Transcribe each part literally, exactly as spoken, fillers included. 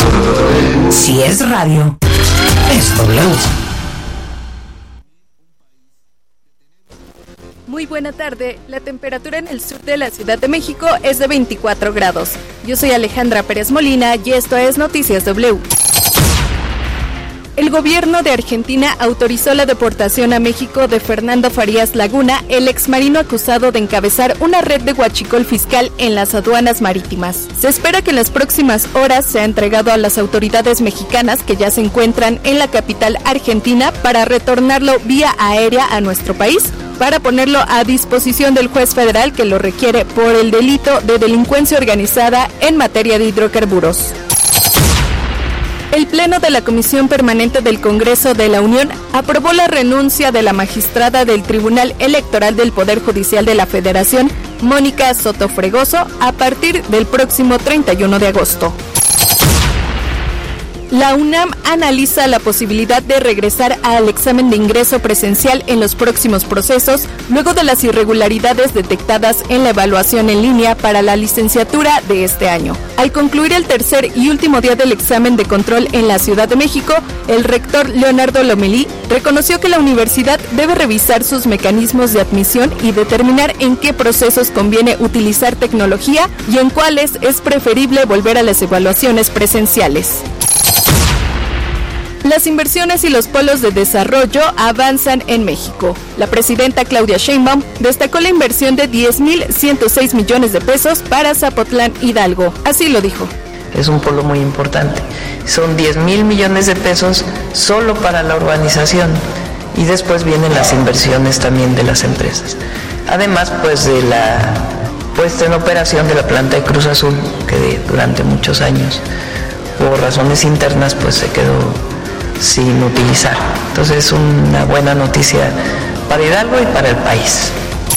Si es radio, es W. Muy buena tarde. La temperatura en el sur de la Ciudad de México es de veinticuatro grados. Yo soy Alejandra Pérez Molina y esto es Noticias W. El gobierno de Argentina autorizó la deportación a México de Fernando Farías Laguna, el exmarino acusado de encabezar una red de huachicol fiscal en las aduanas marítimas. Se espera que en las próximas horas sea entregado a las autoridades mexicanas que ya se encuentran en la capital argentina para retornarlo vía aérea a nuestro país, para ponerlo a disposición del juez federal que lo requiere por el delito de delincuencia organizada en materia de hidrocarburos. El Pleno de la Comisión Permanente del Congreso de la Unión aprobó la renuncia de la magistrada del Tribunal Electoral del Poder Judicial de la Federación, Mónica Soto Fregoso, a partir del próximo treinta y uno de agosto. La UNAM analiza la posibilidad de regresar al examen de ingreso presencial en los próximos procesos, luego de las irregularidades detectadas en la evaluación en línea para la licenciatura de este año. Al concluir el tercer y último día del examen de control en la Ciudad de México, el rector Leonardo Lomelí reconoció que la universidad debe revisar sus mecanismos de admisión y determinar en qué procesos conviene utilizar tecnología y en cuáles es preferible volver a las evaluaciones presenciales. Las inversiones y los polos de desarrollo avanzan en México. La presidenta Claudia Sheinbaum destacó la inversión de diez mil ciento seis millones de pesos para Zapotlán Hidalgo. Así lo dijo. Es un polo muy importante. Son diez mil millones de pesos solo para la urbanización y después vienen las inversiones también de las empresas. Además, pues de la puesta en operación de la planta de Cruz Azul, que durante muchos años, por razones internas, pues se quedó sin utilizar. Entonces es una buena noticia para Hidalgo y para el país.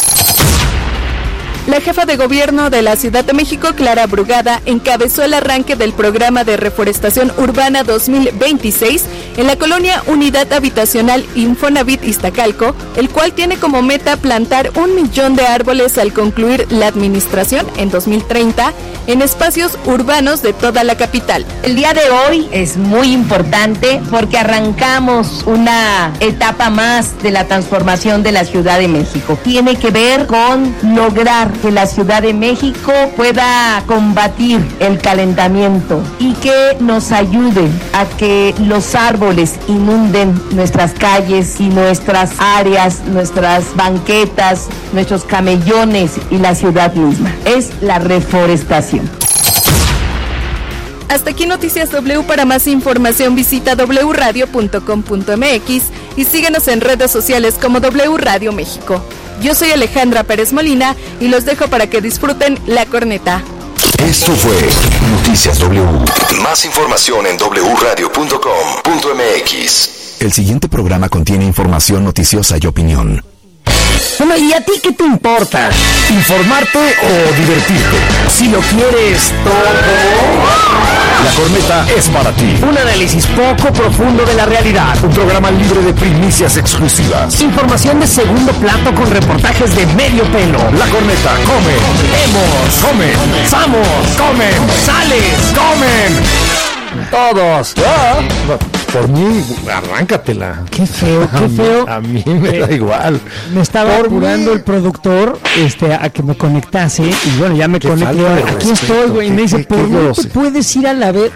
La jefa de gobierno de la Ciudad de México, Clara Brugada, encabezó el arranque del programa de reforestación urbana dos mil veintiséis en la colonia Unidad Habitacional Infonavit Iztacalco, el cual tiene como meta plantar un millón de árboles al concluir la administración en dos mil treinta en espacios urbanos de toda la capital. El día de hoy es muy importante porque arrancamos una etapa más de la transformación de la Ciudad de México. Tiene que ver con lograr que la Ciudad de México pueda combatir el calentamiento y que nos ayude a que los árboles inunden nuestras calles y nuestras áreas, nuestras banquetas, nuestros camellones y la ciudad misma. Es la reforestación. Hasta aquí Noticias W. Para más información visita doble u radio punto com punto m x y síguenos en redes sociales como W Radio México. Yo soy Alejandra Pérez Molina y los dejo para que disfruten La Corneta. Esto fue Noticias W. Más información en doble u radio punto com punto m x. El siguiente programa contiene información noticiosa y opinión. Bueno, ¿y a ti qué te importa? ¿Informarte o divertirte? Si lo quieres todo, La Corneta es para ti. un análisis poco profundo de la realidad. Un programa libre de primicias exclusivas. Información de segundo plato con reportajes de medio pelo. La Corneta come, Vemos, come, vamos, comen, sales, comen. todos. Ah, por mí, arráncatela. Qué feo, qué A mí- feo. A mí me da igual. Me estaba Por apurando mí. el productor este, a que me conectase y bueno, ya me Qué conecté. falta de Aquí respeto, estoy, güey. Y me qué- dice, qué- ¿por qué qué te grosero. puedes ir a la vez?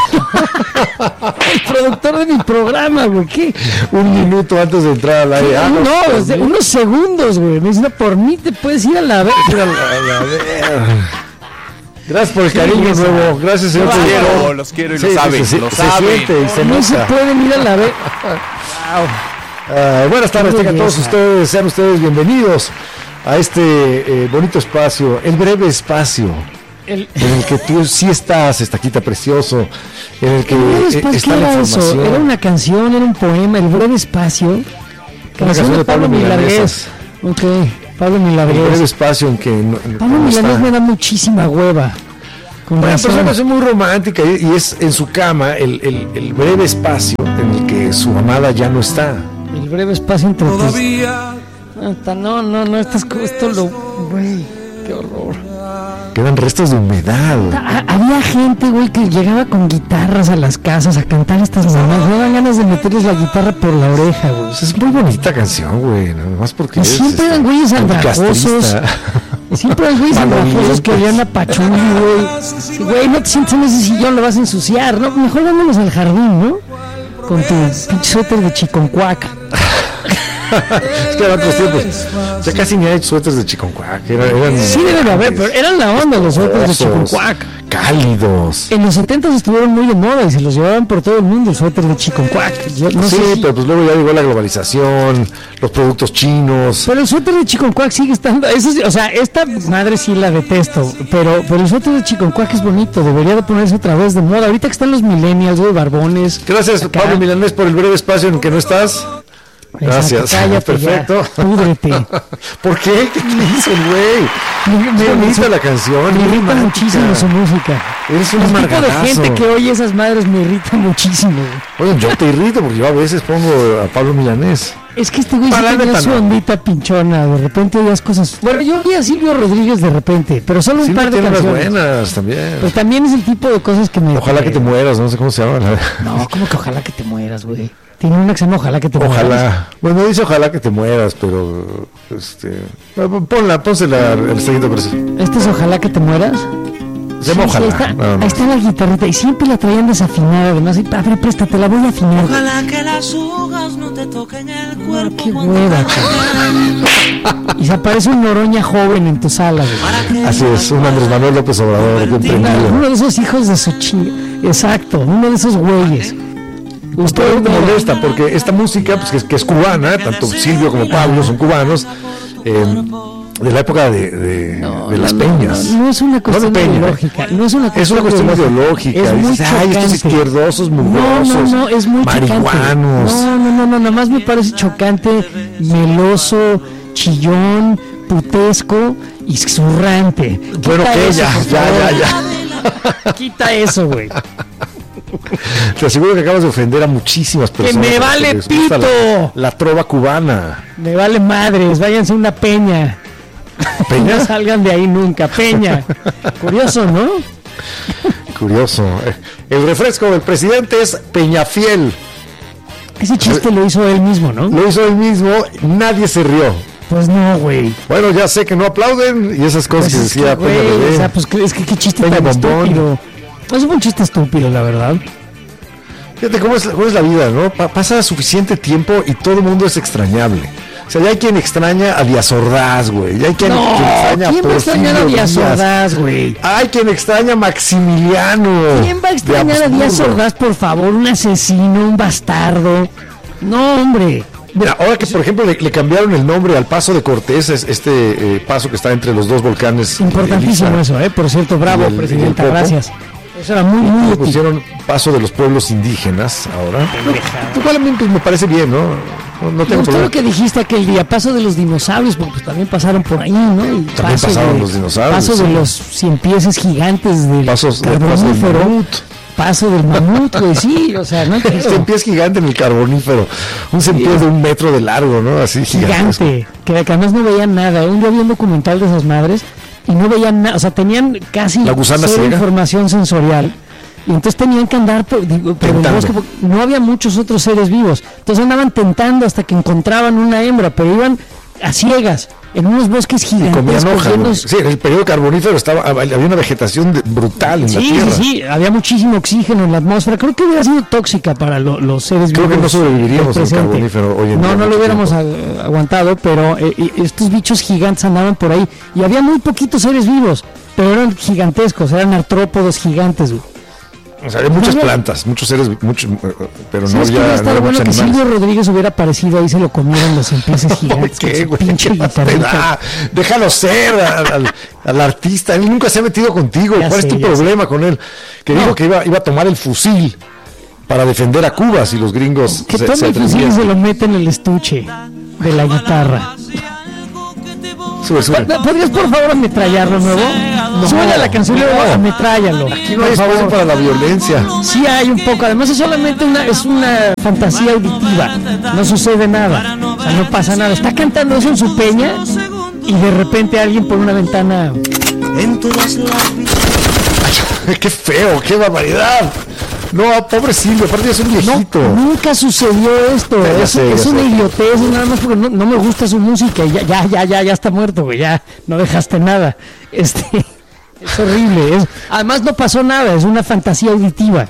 El productor de mi programa, güey. ¿Qué? Un minuto antes de entrar al aire. Ah, no, por es de mí. unos segundos, güey. Me dice, no, por mí te puedes ir a la vez. A la- a la ver. Gracias por el cariño belleza. nuevo. Gracias, señor Los Pedro. quiero, los quiero y Sí, lo sí, saben, se, lo se saben. siente y se No se nota. pueden ir a la vez. Ah, buenas tardes, Qué tengan todos belleza. ustedes, sean ustedes bienvenidos a este eh, bonito espacio, el breve espacio El, en el que tú sí estás, estaquita precioso, en el que el breve eh, espacio, está ¿qué la era eso? información. Era una canción, era un poema, El Breve Espacio. Una Canción de Pablo Milanés. Ok, Pablo El breve Milanés. espacio en que no, Pablo no Milanés está. me da muchísima hueva. Con Bueno, razón. pero es una canción muy romántica y, y es en su cama el, el, el breve espacio en el que su amada ya no está. El breve espacio entre tus... No, no, no, no, estas cosas, esto lo... Güey, qué horror. quedan restos de humedad. Ha- había gente, güey, que llegaba con guitarras a las casas a cantar estas mamás. Me dan ganas de meterles la guitarra por la oreja, güey. Pues es muy bonita canción, güey, nada más porque Y es, siempre este, eran güeyes andrajosos. anticastrista. Siempre eran güeyes andrajosos que olían a pachuli, güey. Güey, no te sientes en ese sillón, lo vas a ensuciar, ¿no? Mejor vámonos al jardín, ¿no? Con tu pinche suéter de chiconcuac. Es que eran otros tiempos. Ya casi ni hay suéteres de chiconcuac. Eran, eran Sí deben haber, pero eran la onda los suéteres de chiconcuac. cálidos. En los setentas estuvieron muy de moda y se los llevaban por todo el mundo el suéter de chiconcuac. Yo no Sí, sé si- pero pues luego ya llegó la globalización, los productos chinos. Pero el suéter de chiconcuac sigue estando, eso sí, o sea, esta madre sí la detesto, pero, pero el suéter de chiconcuac es bonito, debería de ponerse otra vez de moda. Ahorita que están los millennials, güey, barbones. Gracias, acá. Pablo Milanés, por el breve espacio en el que no estás. Gracias. Exacto, cállate Perfecto. ya, púdrete. ¿Por qué? ¿Qué te hizo el güey? Me- Es me- bonita me- la canción. Me muy irrita romántica. muchísimo su música. Eres un El tipo de amargadazo. gente que oye esas madres me irrita muchísimo, güey. Oye, yo te irrito porque yo a veces pongo a Pablo Milanés. Es que este güey sí Para la tenía neta, su no. ondita pinchona, de repente oías cosas. Bueno, yo vi a Silvio Rodríguez de repente, pero solo un Sí, par de tiene unas canciones. buenas también. Pero también es el tipo de cosas que me... Ojalá que te mueras, no sé cómo se llama. la- No, como que ojalá que te mueras, güey. Tiene una que se llama Ojalá que te mueras. Ojalá. Bueno, dice ojalá que te mueras, pero este, ponla, pónsela el siguiente precio. ¿Este es Ojalá que te mueras? Se llama Sí, sí, ojalá. ahí, está, nada ahí más. está la guitarrita y siempre la traían desafinada. Además, y, a ver, préstate, la voy a afinar. Ojalá que las hojas no te toquen el cuerpo. Qué cuando hueva, caminas. Y se aparece un Noroña joven en tu sala, güey. Para que Así es, un Andrés Manuel López Obrador, bien Una- prendido. uno de esos hijos de su chinga. Exacto, uno de esos güeyes. Usted Usted me molesta porque esta música, pues que es, que es cubana, tanto Silvio como Pablo son cubanos, eh, de la época de, de, de las peñas. No, no es una cuestión de Peña, ¿eh? ideológica. No es una Es una cuestión ideológica. Es muy Dices, ay, estos chocante. izquierdosos, No, mugrosos, no, no, es muy marihuanos. chocante. No, no, no, no, nada más me parece chocante, meloso, chillón, putesco y zurrante. Bueno, Quita que eso, ya, por ya, favor. ya, ya. Quita eso, güey. Te aseguro que acabas de ofender a muchísimas personas. me a las vale les gusta pito! La, la trova cubana. Me vale madres, váyanse a una peña. ¿Peña? No salgan de ahí nunca, peña. Curioso, ¿no? Curioso. El refresco del presidente es Peñafiel. Ese chiste lo hizo él mismo, ¿no? Lo hizo él mismo, nadie se rió. Pues no, güey. Bueno, ya sé que no aplauden y esas cosas Pues que es que, decía güey, Peña Bebé. o sea, pues que- es que qué chiste Peña tan Bombón. estúpido. Es un chiste estúpido, la verdad. Fíjate cómo es, cómo es la vida, ¿no? Pa- pasa suficiente tiempo y todo el mundo es extrañable. O sea, ya hay quien extraña a Díaz Ordaz, güey. Ya hay quien, No, quien extraña ¿quién va a extrañar a Porfirio Díaz Díaz. Ordaz, güey? Hay quien extraña a Maximiliano. ¿Quién va a de extrañar a Díaz Habsburgo. Ordaz, por favor? Un asesino, un bastardo. No, hombre. Mira, ahora que por ejemplo le, le cambiaron el nombre al Paso de Cortés, es este eh, paso que está entre los dos volcanes. Importantísimo Elisa, eso, ¿eh? Por cierto, bravo, y el- y el presidenta, Popo. gracias. Eso era muy, muy Le útil. pusieron Paso de los Pueblos Indígenas ahora. Lo cual a mí pues, me parece bien, ¿no? No, no Me tengo gustó problema. lo que dijiste aquel día, paso de los dinosaurios, porque pues también pasaron por ahí, ¿no? Y También paso pasaron de- los dinosaurios, Paso sí. de los cien pieses gigantes del Pasos de- paso del carbonífero. mamut. Paso del mamut, güey, sí, o sea, no Un entiendo. cien gigante en el carbonífero. Un cien pies de un metro de largo, ¿no? Así gigantesco. Gigante, que además no veían nada. Un día vi un documental de esas madres y no veían nada, o sea, tenían casi La gusana cero ciega. información sensorial. Y entonces tenían que andar por, digo, por el Tentando. bosque, porque no había muchos otros seres vivos. Entonces andaban tentando hasta que encontraban una hembra, pero iban a ciegas, en unos bosques Y comían gigantescos. hojas. güey. llenos- Sí, en el periodo carbonífero estaba, había una vegetación de- brutal en la Sí, tierra. sí, sí, había muchísimo oxígeno en la atmósfera. Creo que hubiera sido tóxica para lo- los seres Creo vivos. que no sobreviviríamos del al presente. carbonífero hoy en No, día, no lo mucho hubiéramos tiempo. a- aguantado, pero eh, y estos bichos gigantes andaban por ahí. Y había muy poquitos seres vivos, pero eran gigantescos, eran artrópodos gigantes, güey. O sea, había muchas No había- plantas, muchos seres, muchos, eh, pero no ¿Sabes qué había, hubiera no estado había bueno? muchos Que animales. Silvio Rodríguez hubiera aparecido ahí, se lo comieron los empeces ¿Por gigantes. con qué, su güey? pinche ¿Qué más te guitarrita. da? Déjalo ser al, al- al artista. Él nunca se ha metido contigo. Ya ¿Cuál sé, es tu ya problema con él? Que No. dijo que iba, iba a tomar el fusil para defender a Cuba si los gringos Que se, tome se el fusil y atrevían. se lo mete en el estuche de la guitarra. Sube, sube. ¿Podrías por favor ametrallarlo nuevo? Súbele a la canción y luego no. ametrállalo. Aquí no hay espacio para la violencia. Sí hay un poco, además es solamente una, es una fantasía auditiva, no sucede nada, o sea, no pasa nada. Está cantando eso en su peña y de repente alguien por una ventana en todas las vidas. ¡Qué feo! ¡Qué barbaridad! No, pobre Silvio, aparte es un viejito. No, nunca sucedió esto. Ya, ya es sé, es ya una sé. idiotez, nada más porque no, no me gusta su música. Y ya, ya, ya, ya, ya está muerto, güey. Ya no dejaste nada. Este, es horrible. Es, además no pasó nada, es una fantasía auditiva.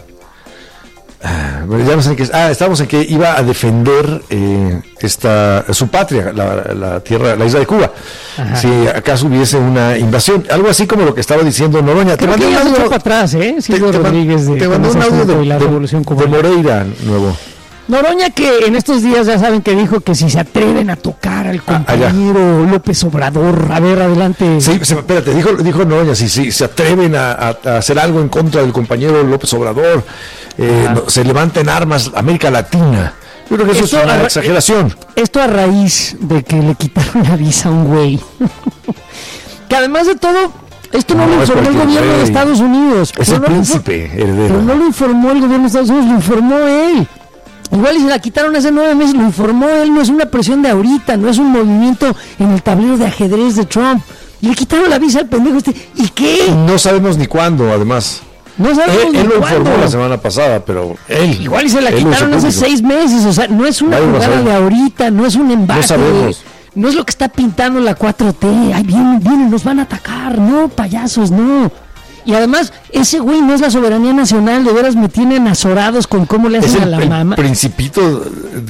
Ah, ya no sé en qué. Ah, estábamos en que iba a defender eh, esta su patria, la, la tierra, la isla de Cuba. Ajá. Si acaso hubiese una invasión, algo así como lo que estaba diciendo Noroña. Creo que ya se echó para atrás, ¿eh? Silvio te, te, Rodríguez de, te mandó un audio de, y la de, Revolución de Cubana. Moreira nuevo. Noroña, que en estos días ya saben que dijo que si se atreven a tocar al compañero ah, López Obrador, a ver, adelante. Sí, espérate, dijo, dijo Noroña, si, si se atreven a, a, a hacer algo en contra del compañero López Obrador, eh, no, se levanta en armas América Latina. Yo creo que eso esto es una a, exageración. Esto a raíz de que le quitaron la visa a un güey. Que además de todo, esto no, no lo informó el gobierno rey. de Estados Unidos. Es el no príncipe lo, heredero. Pero no lo informó el gobierno de Estados Unidos, lo informó él. Igual y se la quitaron hace nueve meses, lo informó él, no es una presión de ahorita, no es un movimiento en el tablero de ajedrez de Trump. Y le quitaron la visa al pendejo este. ¿Y qué? No sabemos ni cuándo, además. No sabemos él, ni él lo cuándo. informó la semana pasada, pero él. Igual y se la quitaron hace seis meses, o sea, no es una jugada de ahorita, no es un embate. No sabemos. No es lo que está pintando la cuatro T. Ay, vienen, vienen, nos van a atacar. No, payasos, no. Y además, ese güey no es la soberanía nacional, de veras me tienen azorados con cómo le hacen es el, a la el mamá. Principito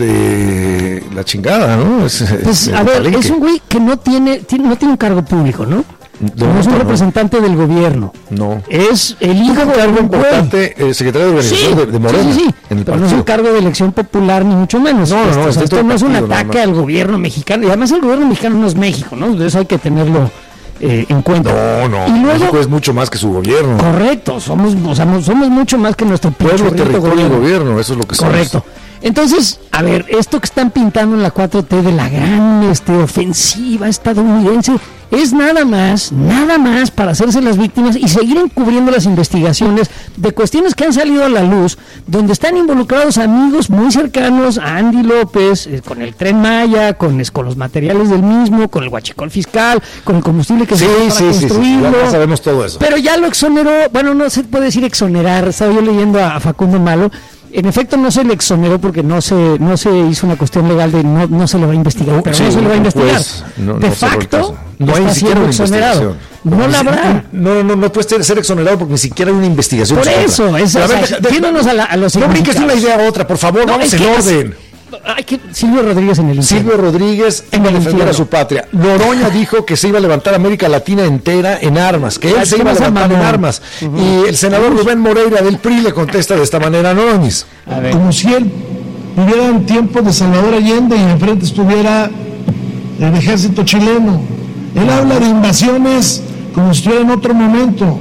de la chingada, ¿no? Es, pues, es a ver, palenque. es un güey que no tiene, tiene, no tiene un cargo público, ¿no? No, no es un no, representante del gobierno. No. Es el hijo de algo algún importante, el secretario de organización sí, de, de Morena. Sí, sí, sí. En el pero no es un cargo de elección popular, ni mucho menos. No, no, esto, no, o sea, esto no es un partido, ataque al gobierno mexicano. Y además el gobierno mexicano no es México, ¿no? Eso hay que tenerlo eh, en cuenta. No, no. Y luego, México es mucho más que su gobierno. Correcto, somos, o sea, somos mucho más que nuestro pueblo, territorio gobierno. y gobierno, eso es lo que somos. Correcto. Entonces, a ver, esto que están pintando en la cuatro T de la gran este, ofensiva estadounidense es nada más, nada más para hacerse las víctimas y seguir encubriendo las investigaciones de cuestiones que han salido a la luz, donde están involucrados amigos muy cercanos a Andy López, eh, con el Tren Maya, con, es, con los materiales del mismo, con el huachicol fiscal, con el combustible que sí, se usa para sí, construirlo. Sí, sí, ya sabemos todo eso. Pero ya lo exoneró, bueno, no se puede decir exonerar, estaba yo leyendo a, a Facundo Malo. En efecto no se le exoneró porque no se no se hizo una cuestión legal de no, no se le va a investigar, pero sí, no se le va a investigar. Pues, no, de no facto no hay ni siquiera una exoneración. No la habrá. No, no, no puede ser exonerado porque ni siquiera hay una investigación. Por eso, es, o sea, yéndonos a, la, a los no brinques de una idea a otra, por favor, no, vamos en orden. Hay que, Silvio Rodríguez en el infierno. Silvio Rodríguez en el defender a su patria. Noroña dijo que se iba a levantar América Latina entera en armas, que él se iba a levantar en armas. Uh-huh. Y el senador Rubén Moreira del P R I le contesta de esta manera a Noroñez. Como si él viviera en tiempos de Salvador Allende y enfrente estuviera el ejército chileno. Él habla de invasiones como si estuviera en otro momento.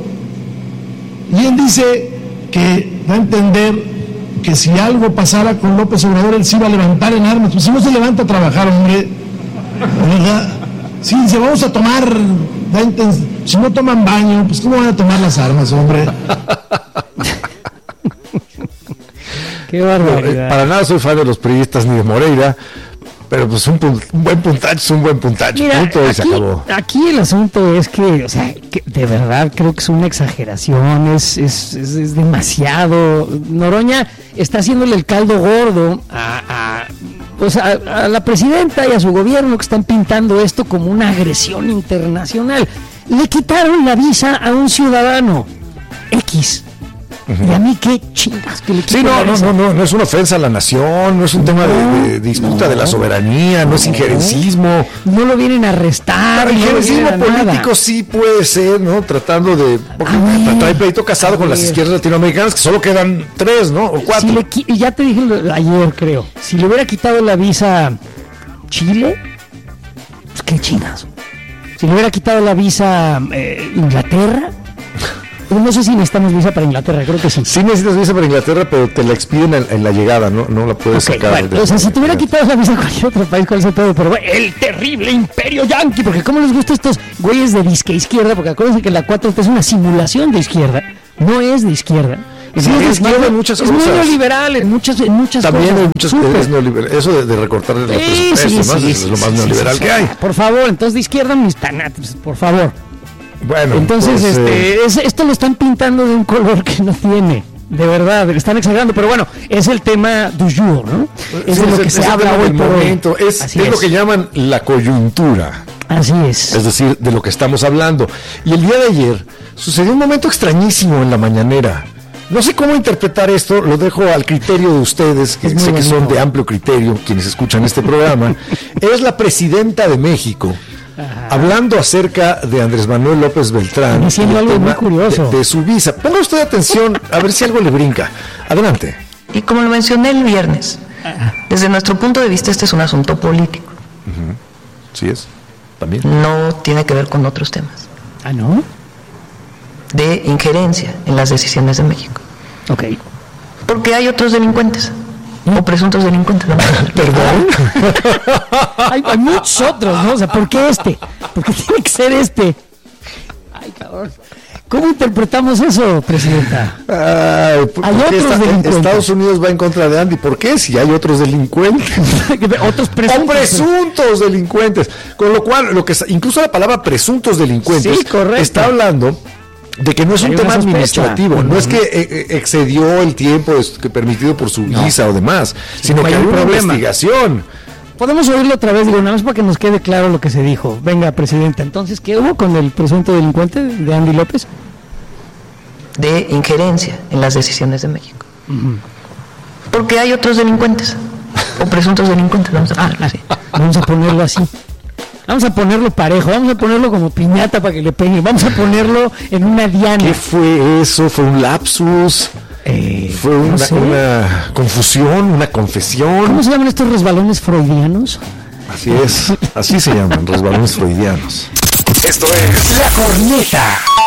Y él dice que va a entender que si algo pasara con López Obrador, él se iba a levantar en armas. Pues si no se levanta a trabajar, hombre, ¿verdad? Si se vamos a tomar, si no toman baño, pues ¿cómo van a tomar las armas, hombre? Qué barbaridad. Para nada soy fan de los priistas ni de Moreira, pero pues un, un buen puntacho es un buen puntacho. Mira, punto aquí, y se acabó. Aquí el asunto es que, o sea, que de verdad creo que es una exageración, es, es, es, es demasiado. Noroña está haciéndole el caldo gordo a, a, pues a, a la presidenta y a su gobierno que están pintando esto como una agresión internacional. Le quitaron la visa a un ciudadano X. Uh-huh. Y a mí qué chingas que le sí, no, no, no, no, no es una ofensa a la nación, no es un no, tema de, de disputa no, de la soberanía, no, no es injerencismo. No lo vienen a arrestar. El injerencismo no político nada. Sí puede ser, ¿no? Tratando de... Porque trae pleito casado con las izquierdas latinoamericanas, que solo quedan tres, ¿no? O cuatro. Si le, ya te dije ayer, creo, si le hubiera quitado la visa Chile, pues qué chingas. Si le hubiera quitado la visa eh, Inglaterra... No sé si necesitamos visa para Inglaterra, creo que sí. Sí necesitas visa para Inglaterra, pero te la expiden en, en la llegada, ¿no? No la puedes okay, sacar. Bueno, de, o sea, si te hubiera quitado la visa a cualquier otro país, ¿cuál es el pedo? Pero bueno, el terrible imperio yanqui, porque cómo les gusta a estos güeyes de disque izquierda, porque acuérdense que la cuatro T es una simulación de izquierda, no es de izquierda. Sí, es de izquierda en muchas es cosas. Es muy neoliberal en muchas, en muchas También cosas. También hay muchas que es neoliberal. Eso de, de recortar el sí, presupuesto, sí, más, sí, es sí, lo más sí, neoliberal sí, que sí, hay. Por favor, entonces de izquierda mis tanates, por favor. Bueno, entonces pues, este, eh... es, esto lo están pintando de un color que no tiene. De verdad, están exagerando, pero bueno, es el tema du jour, ¿no? Es sí, de lo es, que es se el habla hoy por momento. hoy. Es, es, es lo que llaman la coyuntura. Así es. Es decir, de lo que estamos hablando. Y el día de ayer sucedió un momento extrañísimo en la mañanera. No sé cómo interpretar esto, lo dejo al criterio de ustedes, que sé bonito. Que son de amplio criterio, quienes escuchan este programa. Es la presidenta de México, ajá, hablando acerca de Andrés Manuel López Beltrán. Diciendo algo muy curioso. De, de su visa. Ponga usted atención, a ver si algo le brinca. Adelante. Y como lo mencioné el viernes, desde nuestro punto de vista este es un asunto político. Uh-huh. Sí es, también. No tiene que ver con otros temas. ¿Ah, no? De injerencia en las decisiones de México. Ok. Porque hay otros delincuentes, ¿Mm? o presuntos delincuentes. ¿No? ¿Perdón? hay, hay muchos otros, ¿no? O sea, ¿por qué este? ¿Por qué tiene que ser este? Ay, cabrón. ¿Cómo interpretamos eso, presidenta? Ay, hay otros está, delincuentes. Estados Unidos va en contra de Andy. ¿Por qué? Si hay otros delincuentes. otros presuntos. O presuntos delincuentes. Con lo cual, lo que incluso la palabra presuntos delincuentes, sí, está hablando de que no es un hay tema administrativo, no es que eh, excedió el tiempo que permitido por su no. visa o demás, sí, sino que hay una problema. investigación. Podemos oírlo otra vez, digo, nada más para que nos quede claro lo que se dijo. Venga, presidenta, entonces, ¿qué hubo con el presunto delincuente de Andy López? De injerencia en las decisiones de México. Uh-huh. Porque hay otros delincuentes, o presuntos delincuentes, vamos a, ah, sí. vamos a ponerlo así. Vamos a ponerlo parejo, vamos a ponerlo como piñata para que le pegue, vamos a ponerlo en una diana. ¿Qué fue eso? ¿Fue un lapsus? Eh, ¿Fue una, no sé. una confusión, una confesión? ¿Cómo se llaman estos resbalones freudianos? Así es, así se llaman, resbalones freudianos. Esto es La Corneta.